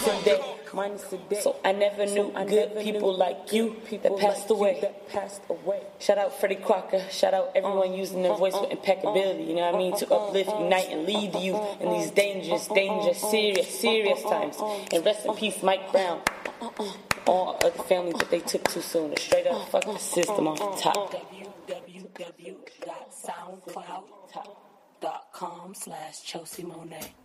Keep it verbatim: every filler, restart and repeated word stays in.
minus a day. So I never knew good people like you that passed away. Shout out Freddie Crocker. Shout out everyone using their voice with impeccability. You know what I mean? To uplift, unite, and lead you in these dangerous, dangerous, serious, serious times. And rest in peace, Mike Brown. All of the families that they took too soon. And straight up fuck the system off the top. w w w dot soundcloud dot com slash Chelsea Monet.